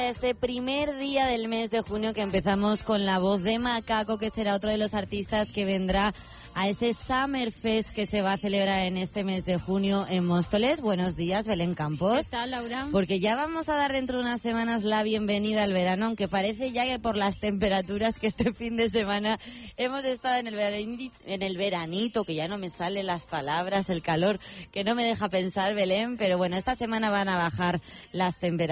Este primer día del mes de junio que empezamos con La Voz de Macaco, que será otro de los artistas que vendrá a ese Summer Fest que se va a celebrar en este mes de junio en Móstoles. Buenos días, Belén Campos. ¿Qué tal, Laura? Porque ya vamos a dar dentro de unas semanas la bienvenida al verano, aunque parece ya que por las temperaturas que este fin de semana hemos estado en el veranito, que ya no me salen las palabras, el calor que no me deja pensar, Belén, pero bueno, esta semana van a bajar las temperaturas.